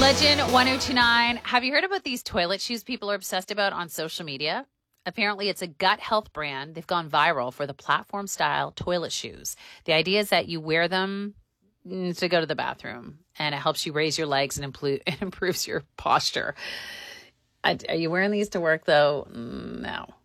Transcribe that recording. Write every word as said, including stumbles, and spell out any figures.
Legend ten twenty-nine. Have you heard about these toilet shoes people are obsessed about on social media? Apparently, it's a gut health brand. They've gone viral for the platform-style toilet shoes. The idea is that you wear them to go to the bathroom, and it helps you raise your legs and impl- it improves your posture. Are you wearing these to work, though? No.